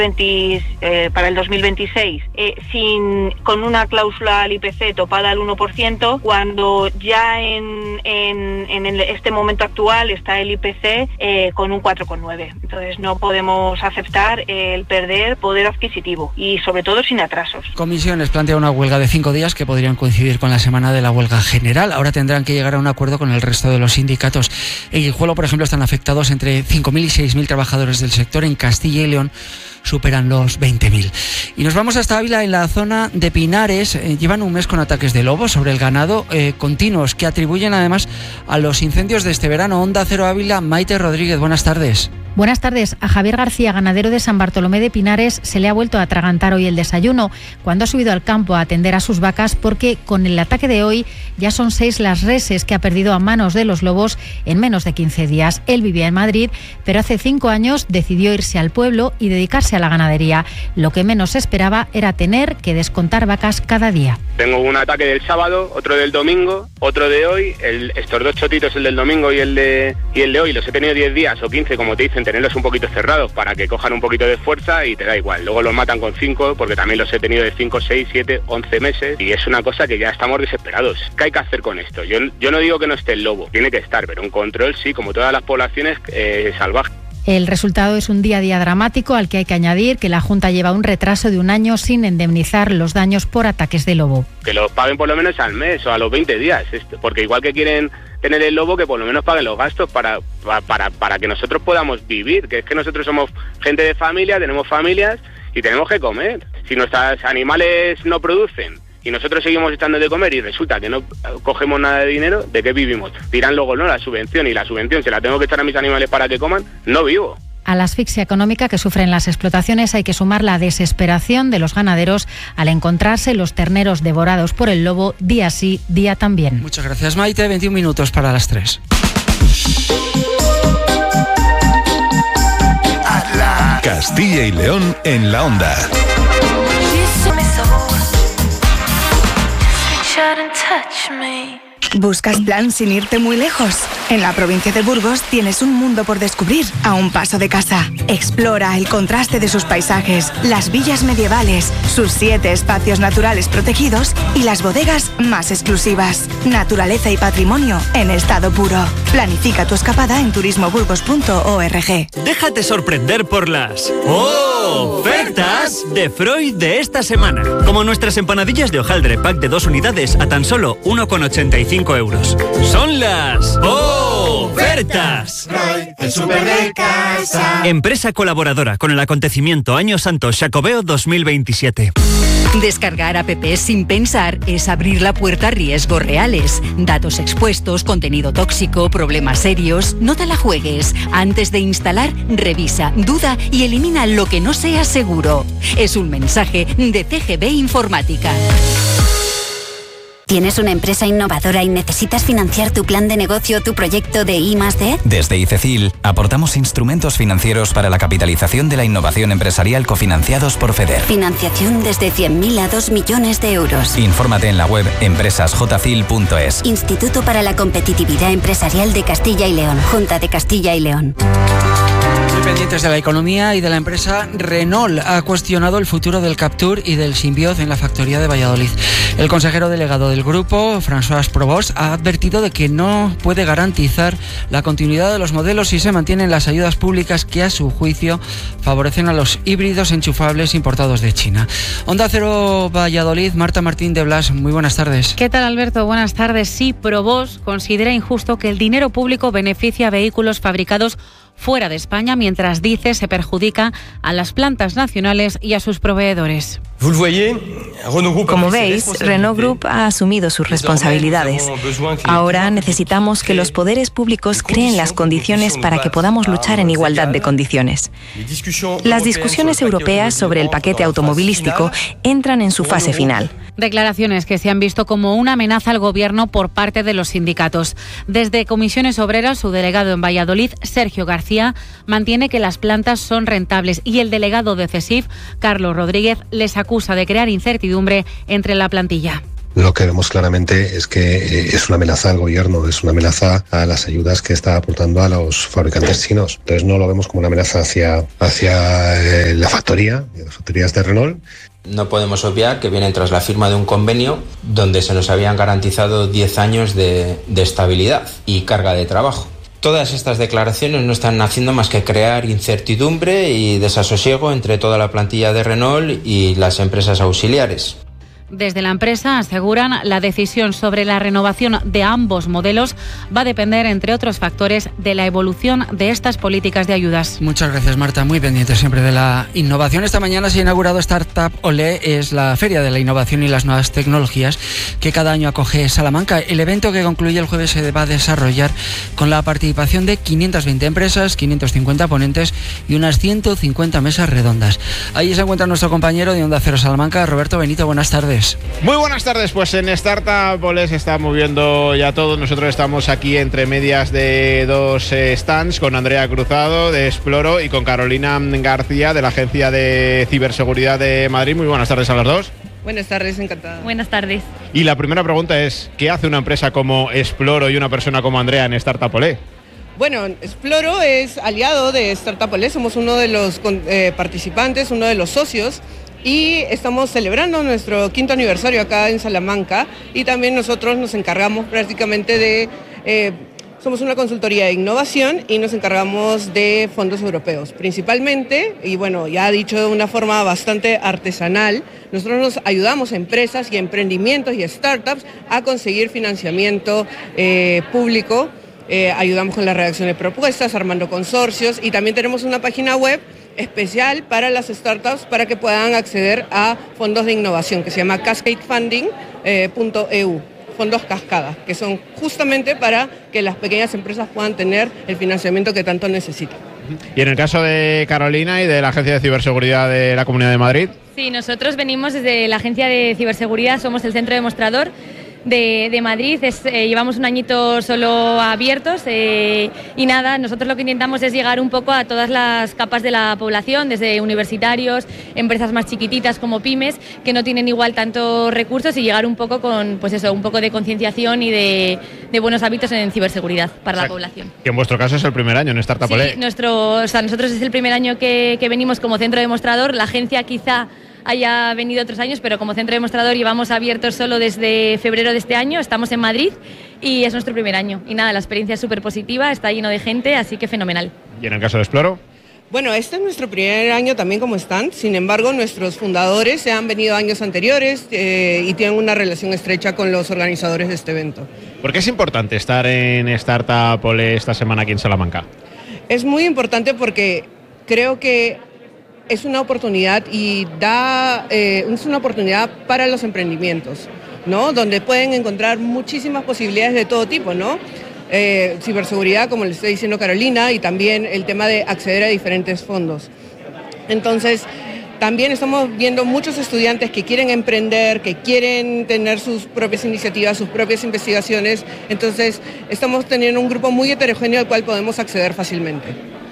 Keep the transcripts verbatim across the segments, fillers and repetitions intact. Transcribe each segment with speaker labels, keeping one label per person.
Speaker 1: veinte, eh, para el dos mil veintiséis eh, sin con una cláusula al I P C topada al uno por ciento, cuando ya en, en, en este momento actual está el I P C eh, con un cuatro coma nueve. Entonces no podemos aceptar el perder poder adquisitivo y sobre todo sin atrasos.
Speaker 2: Comisiones plantea una huelga de cinco días que podrían coincidir con la semana de la huelga general. Ahora tendrán que llegar a un acuerdo con el resto de los sindicatos. En Guijuelo, por ejemplo, están afectados entre cinco mil y seis mil trabajadores del sector. En Castilla y León superan los veinte mil. Y nos vamos hasta Ávila, en la zona de Pinares. Eh, llevan un mes con ataques de lobo sobre el ganado eh, continuos que atribuyen además a los incendios de este verano. Onda Cero Ávila, Maite Rodríguez, buenas tardes.
Speaker 3: Buenas tardes. A Javier García, ganadero de San Bartolomé de Pinares, se le ha vuelto a atragantar hoy el desayuno cuando ha subido al campo a atender a sus vacas, porque con el ataque de hoy ya son seis las reses que ha perdido a manos de los lobos en menos de quince días. Él vivía en Madrid, pero hace cinco años decidió irse al pueblo y dedicarse a la ganadería. Lo que menos esperaba era tener que descontar vacas cada día.
Speaker 4: Tengo un ataque del sábado, otro del domingo, otro de hoy. El, estos dos chotitos, el del domingo y el de, y el de hoy, los he tenido diez días o quince, como te dicen, tenerlos un poquito cerrados para que cojan un poquito de fuerza y te da igual. Luego los matan con cinco, porque también los he tenido de cinco, seis, siete, once meses y es una cosa que ya estamos desesperados. ¿Qué hay que hacer con esto? Yo, yo no digo que no esté el lobo, tiene que estar, pero un control sí, como todas las poblaciones eh, salvajes.
Speaker 3: El resultado es un día a día dramático, al que hay que añadir que la Junta lleva un retraso de un año sin indemnizar los daños por ataques de lobo.
Speaker 4: Que los paguen por lo menos al mes o a los veinte días, porque igual que quieren tener el lobo, que por lo menos paguen los gastos para, para, para que nosotros podamos vivir, que es que nosotros somos gente de familia, tenemos familias y tenemos que comer. Si nuestros animales no producen y nosotros seguimos echando de comer y resulta que no cogemos nada de dinero, ¿de qué vivimos? Dirán luego, no, la subvención, y la subvención se la tengo que echar a mis animales para que coman, no vivo.
Speaker 3: A la asfixia económica que sufren las explotaciones hay que sumar la desesperación de los ganaderos al encontrarse los terneros devorados por el lobo día sí, día también.
Speaker 2: Muchas gracias, Maite. veintiún minutos para las tres.
Speaker 5: Castilla y León en la onda.
Speaker 6: ¿Buscas plan sin irte muy lejos? En la provincia de Burgos tienes un mundo por descubrir a un paso de casa. Explora el contraste de sus paisajes, las villas medievales, sus siete espacios naturales protegidos y las bodegas más exclusivas. Naturaleza y patrimonio en estado puro. Planifica tu escapada en turismo burgos punto org.
Speaker 7: Déjate sorprender por las ofertas de Freud de esta semana. Como nuestras empanadillas de hojaldre pack de dos unidades a tan solo uno con ochenta y cinco euros. Son las ofertas.
Speaker 8: Freud, el súper de casa.
Speaker 7: Empresa colaboradora con el acontecimiento Año Santo Xacobeo dos mil veintisiete.
Speaker 9: Descargar apps sin pensar es abrir la puerta a riesgos reales. Datos expuestos, contenido tóxico, problemas serios. No te la juegues. Antes de instalar, revisa, duda y elimina lo que no sea seguro. Es un mensaje de C G B Informática.
Speaker 10: ¿Tienes una empresa innovadora y necesitas financiar tu plan de negocio o tu proyecto de I más D?
Speaker 11: Desde ICECIL aportamos instrumentos financieros para la capitalización de la innovación empresarial cofinanciados por FEDER.
Speaker 10: Financiación desde cien mil a dos millones de euros.
Speaker 11: Infórmate en la web empresas j c i l punto es.
Speaker 10: Instituto para la Competitividad Empresarial de Castilla y León. Junta de Castilla y León.
Speaker 2: Pendientes de la economía y de la empresa, Renault ha cuestionado el futuro del Captur y del Symbioz en la factoría de Valladolid. El consejero delegado del grupo, François Provost, ha advertido de que no puede garantizar la continuidad de los modelos si se mantienen las ayudas públicas que, a su juicio, favorecen a los híbridos enchufables importados de China. Onda Cero Valladolid, Marta Martín de Blas, muy buenas tardes.
Speaker 12: ¿Qué tal, Alberto? Buenas tardes. Sí, Provost considera injusto que el dinero público beneficie a vehículos fabricados fuera de España, mientras dice se perjudica a las plantas nacionales y a sus proveedores.
Speaker 13: Como veis, Renault Group ha asumido sus responsabilidades. Ahora necesitamos que los poderes públicos creen las condiciones para que podamos luchar en igualdad de condiciones. Las discusiones europeas sobre el paquete automovilístico entran en su fase final.
Speaker 12: Declaraciones que se han visto como una amenaza al gobierno por parte de los sindicatos. Desde Comisiones Obreras, su delegado en Valladolid, Sergio García, mantiene que las plantas son rentables y el delegado de CESIF, Carlos Rodríguez, les acusa de crear incertidumbre entre la plantilla.
Speaker 14: lo que vemos claramente es que eh, es una amenaza al gobierno, es una amenaza a las ayudas que está aportando a los fabricantes chinos. Entonces no lo vemos como una amenaza hacia, hacia eh, la factoría, las factorías de Renault.
Speaker 15: No podemos obviar que vienen tras la firma de un convenio donde se nos habían garantizado diez años de, de estabilidad y carga de trabajo. Todas estas declaraciones no están haciendo más que crear incertidumbre y desasosiego entre toda la plantilla de Renault y las empresas auxiliares.
Speaker 12: Desde la empresa aseguran la decisión sobre la renovación de ambos modelos va a depender, entre otros factores, de la evolución de estas políticas de ayudas.
Speaker 2: Muchas gracias, Marta. Muy pendiente siempre de la innovación. Esta mañana se ha inaugurado Startup Olé, es la feria de la innovación y las nuevas tecnologías que cada año acoge Salamanca. El evento, que concluye el jueves, se va a desarrollar con la participación de quinientas veinte empresas, quinientos cincuenta ponentes y unas ciento cincuenta mesas redondas. Allí se encuentra nuestro compañero de Onda Cero Salamanca, Roberto Benito. Buenas tardes.
Speaker 16: Muy buenas tardes, pues en Startup Olé se está moviendo ya todo. Nosotros estamos aquí entre medias de dos eh, stands con Andrea Cruzado de Exploro y con Carolina García de la Agencia de Ciberseguridad de Madrid. Muy buenas tardes a las dos.
Speaker 17: Buenas tardes, encantada.
Speaker 12: Buenas tardes.
Speaker 16: Y la primera pregunta es, ¿qué hace una empresa como Exploro y una persona como Andrea en Startup Olé?
Speaker 17: Bueno, Exploro es aliado de Startup Olé, somos uno de los eh, participantes, uno de los socios. Y estamos celebrando nuestro quinto aniversario acá en Salamanca y también nosotros nos encargamos prácticamente de, eh, somos una consultoría de innovación y nos encargamos de fondos europeos principalmente, y bueno, ya dicho de una forma bastante artesanal, nosotros nos ayudamos a empresas y emprendimientos y startups a conseguir financiamiento eh, público, eh, ayudamos con la redacción de propuestas, armando consorcios y también tenemos una página web especial para las startups para que puedan acceder a fondos de innovación que se llama cascade funding punto e u, fondos cascada, que son justamente para que las pequeñas empresas puedan tener el financiamiento que tanto necesitan.
Speaker 16: Y en el caso de Carolina y de la Agencia de Ciberseguridad de la Comunidad de Madrid.
Speaker 18: Sí, nosotros venimos desde la Agencia de Ciberseguridad, somos el centro demostrador De, de Madrid, es, eh, llevamos un añito solo abiertos eh, y nada, nosotros lo que intentamos es llegar un poco a todas las capas de la población, desde universitarios, empresas más chiquititas como pymes, que no tienen igual tantos recursos, y llegar un poco con, pues eso, un poco de concienciación y de, de buenos hábitos en ciberseguridad para, o sea, la población.
Speaker 16: Que en vuestro caso es el primer año en Startup Olé.
Speaker 18: Sí, nuestro, o sea, nosotros es el primer año que, que venimos como centro demostrador, la agencia quizá haya venido otros años, pero como centro demostrador llevamos abiertos solo desde febrero de este año, estamos en Madrid y es nuestro primer año. Y nada, la experiencia es súper positiva, está lleno de gente, así que fenomenal.
Speaker 16: ¿Y en el caso de Exploro?
Speaker 17: Bueno, este es nuestro primer año también como stand, sin embargo nuestros fundadores se han venido años anteriores eh, y tienen una relación estrecha con los organizadores de este evento.
Speaker 16: ¿Por qué es importante estar en Startup Olé esta semana aquí en Salamanca?
Speaker 17: Es muy importante porque creo que es una oportunidad y da, eh, es una oportunidad para los emprendimientos, ¿no? Donde pueden encontrar muchísimas posibilidades de todo tipo, ¿no? Eh, ciberseguridad, como le está diciendo Carolina, y también el tema de acceder a diferentes fondos. Entonces, también estamos viendo muchos estudiantes que quieren emprender, que quieren tener sus propias iniciativas, sus propias investigaciones. Entonces, estamos teniendo un grupo muy heterogéneo al cual podemos acceder fácilmente.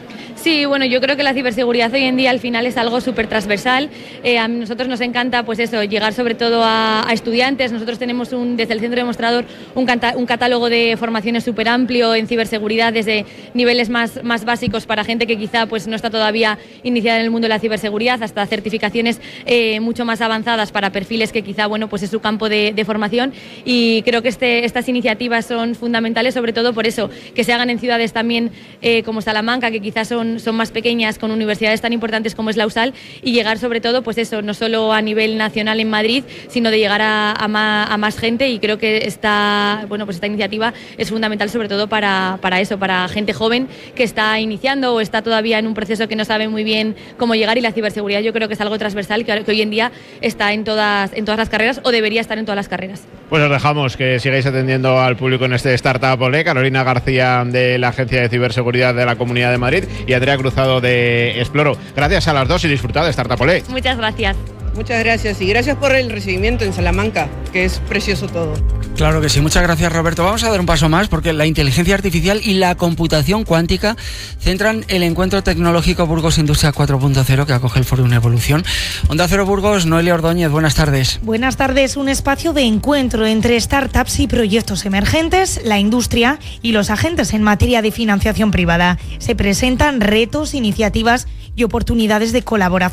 Speaker 18: Sí, bueno, yo creo que la ciberseguridad hoy en día al final es algo súper transversal. Eh, a nosotros nos encanta, pues eso, llegar sobre todo a, a estudiantes. Nosotros tenemos un, desde el Centro Demostrador un, canta, un catálogo de formaciones súper amplio en ciberseguridad, desde niveles más, más básicos para gente que quizá pues no está todavía iniciada en el mundo de la ciberseguridad, hasta certificaciones eh, mucho más avanzadas para perfiles que quizá, bueno, pues es su campo de, de formación. Y creo que este, estas iniciativas son fundamentales, sobre todo por eso, que se hagan en ciudades también eh, como Salamanca, que quizás son son más pequeñas, con universidades tan importantes como es la U S A L, y llegar sobre todo, pues eso, no solo a nivel nacional en Madrid, sino de llegar a, a, más, a más gente, y creo que esta, bueno, pues esta iniciativa es fundamental sobre todo para, para eso, para gente joven que está iniciando o está todavía en un proceso que no sabe muy bien cómo llegar, y la ciberseguridad yo creo que es algo transversal que, que hoy en día está en todas, en todas las carreras, o debería estar en todas las carreras.
Speaker 16: Pues os dejamos que sigáis atendiendo al público en este Startup Olé. Carolina García de la Agencia de Ciberseguridad de la Comunidad de Madrid y Andrea Cruzado de Exploro. Gracias a las dos y disfrutad de Startup Olé.
Speaker 18: Muchas gracias.
Speaker 17: Muchas gracias y gracias por el recibimiento en Salamanca, que es precioso todo.
Speaker 2: Claro que sí, muchas gracias Roberto. Vamos a dar un paso más porque la inteligencia artificial y la computación cuántica centran el encuentro tecnológico Burgos Industria cuatro punto cero que acoge el Fórum Evolución. Onda Cero Burgos, Noelia Ordóñez, buenas tardes.
Speaker 19: Buenas tardes, un espacio de encuentro entre startups y proyectos emergentes, la industria y los agentes en materia de financiación privada. Se presentan retos, iniciativas y oportunidades de colaboración